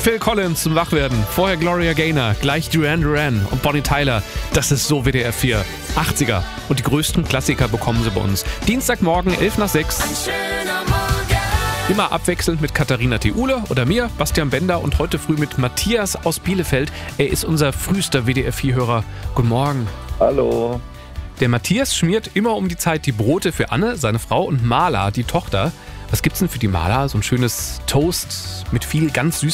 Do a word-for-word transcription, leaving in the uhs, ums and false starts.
Phil Collins zum Wachwerden. Vorher Gloria Gaynor, gleich Duran Duran und Bonnie Tyler. Das ist so W D R vier. achtziger. Und die größten Klassiker bekommen Sie bei uns. Dienstagmorgen, elf nach sechs. Ein schöner Morgen. Immer abwechselnd mit Katharina Theule oder mir, Bastian Bender, und heute früh mit Matthias aus Bielefeld. Er ist unser frühester W D R vier-Hörer. Guten Morgen. Hallo. Der Matthias schmiert immer um die Zeit die Brote für Anne, seine Frau, und Marla, die Tochter. Was gibt's denn für die Marla? So ein schönes Toast mit viel ganz süß